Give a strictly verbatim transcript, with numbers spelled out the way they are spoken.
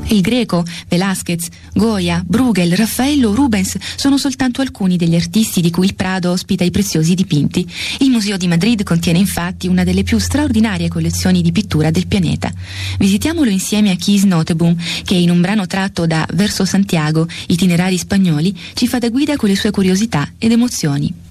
Il Greco, Velázquez, Goya, Bruegel, Raffaello, Rubens sono soltanto alcuni degli artisti di cui il Prado ospita i preziosi dipinti. Il Museo di Madrid contiene infatti una delle più straordinarie collezioni di pittura del pianeta. Visitiamolo insieme a Kees Noteboom, che in un brano tratto da Verso Santiago, Itinerari spagnoli, ci fa da guida con le sue curiosità ed emozioni.